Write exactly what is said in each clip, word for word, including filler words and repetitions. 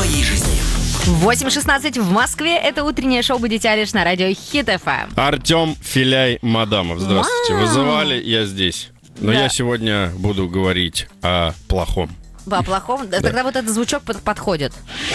твоей жизни. восемь шестнадцать в Москве. Это утреннее шоу «Будете Алиш» на радио Хит эф эм. Артем Филяй Мадамов, здравствуйте. Вау. Вызывали, я здесь. Но Да. я сегодня буду говорить о плохом. О плохом? Да. Тогда вот этот звучок под- подходит.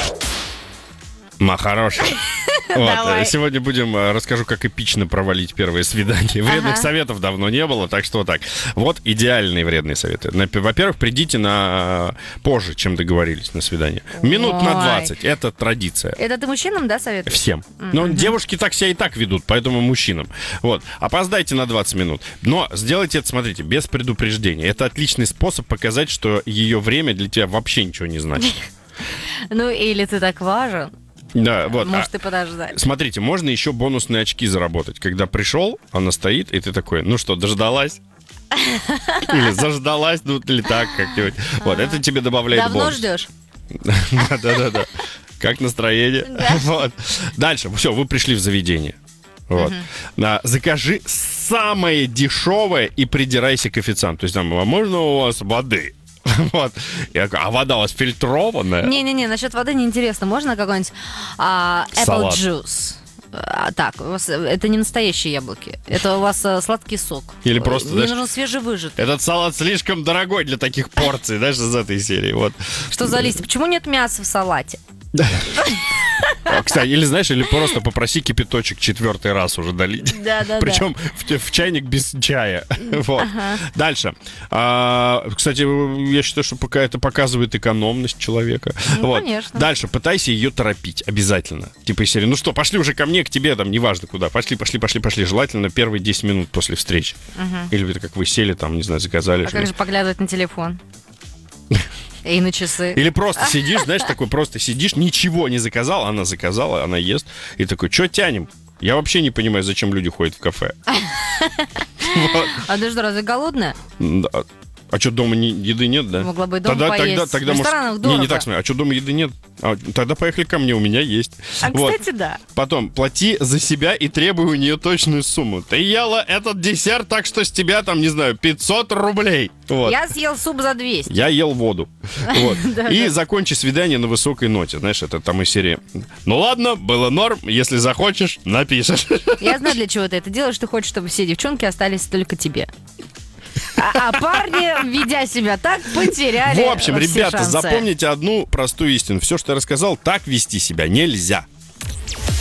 На хорошем. Вот. Давай. Сегодня будем, э, расскажу, как эпично провалить первое свидание. Вредных Ага. советов давно не было, так что вот так. Вот идеальные вредные советы. Напи- Во-первых, придите на э, позже, чем договорились на свидание. Минут на Ой. двадцать. Это традиция. Это ты мужчинам, да, советуешь? Всем. Но девушки так себя и так ведут, поэтому мужчинам. Вот. Опоздайте на двадцать минут. Но сделайте это, смотрите, без предупреждения. Это отличный способ показать, что ее время для тебя вообще ничего не значит. Ну, или ты так важен, Да, вот. может А, и подождать. смотрите, можно еще бонусные очки заработать. Когда пришел, она стоит, и ты такой, ну что, дождалась? Или заждалась, ну или так как-нибудь. Вот, это тебе добавляет Давно бонус. ждешь? Да-да-да. Как настроение? Вот. Дальше, все, вы пришли в заведение. Вот. А, закажи самое дешевое и придирайся к официанту. То есть там, а можно у вас воды? Вот. Я говорю, а вода у вас фильтрованная? Не-не-не, насчет воды неинтересно. Можно какой-нибудь а, apple Салат. juice? А, так, у вас, это не настоящие яблоки. Это у вас а, сладкий сок. Или просто, Мне знаешь, нужен свежевыжатый. Этот салат слишком дорогой для таких порций, знаешь, из этой серии. Вот. Что за листья? Почему нет мяса в салате? А, Кстати, или знаешь, или просто попроси кипяточек четвертый раз уже долить. Да-да-да. Причем в, в чайник без чая. Вот. Дальше. А, кстати, я считаю, что пока это показывает экономность человека. Ну, Вот. конечно. Дальше. Пытайся ее торопить. Обязательно. Типа из серии, ну что, пошли уже ко мне, к тебе, там, неважно куда. Пошли, пошли, пошли, пошли. Желательно первые десять минут после встречи. Или это как вы сели, там, не знаю, заказали. А что-то. как же поглядывать на телефон? И на часы. Или просто сидишь, знаешь, такой просто сидишь, ничего не заказал, она заказала, она ест. И такой, что тянем? Я вообще не понимаю, зачем люди ходят в кафе. Вот. А ты что, разве голодная? Да. А что, дома не- еды нет, да? Могла бы и дома тогда, поесть. Тогда, тогда, В может- ресторанах Не, не дорого. так смотри. А что, дома еды нет? А, тогда поехали ко мне, у меня есть. А, Вот. кстати, да. Потом, плати за себя и требуй у нее точную сумму. Ты ела этот десерт, так что с тебя, там, не знаю, пятьсот рублей. Вот. Я съел суп за двести. Я ел воду. Вот. Да, И да. закончи свидание на высокой ноте. Знаешь, это там из серии. Ну ладно, было норм. Если захочешь, напишешь. Я знаю, для чего ты это делаешь. Ты хочешь, чтобы все девчонки остались только тебе. А, а парни, ведя себя так, потеряли В общем, все ребята, шансы. запомните одну простую истину. Все, что я рассказал, так вести себя нельзя.